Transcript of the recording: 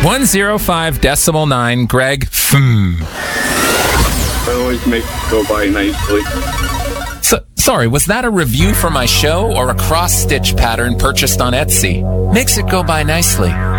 105.9, Greg. That always makes it go by nicely. Sorry, was that a review for my show or a cross-stitch pattern purchased on Etsy? Makes it go by nicely.